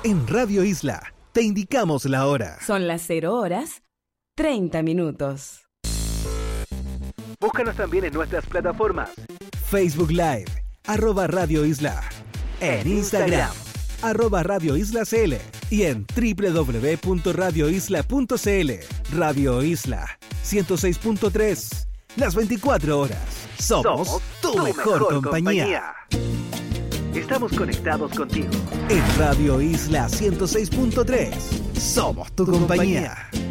En Radio Isla te indicamos la hora. Son las 0:30. Búscanos también en nuestras plataformas. Facebook Live, @Radio Isla. En Instagram, @Radio Isla CL. Y en www.radioisla.cl. Radio Isla 106.3. Las 24 horas. Somos tu mejor compañía. Estamos conectados contigo. En Radio Isla 106.3. Somos tu compañía.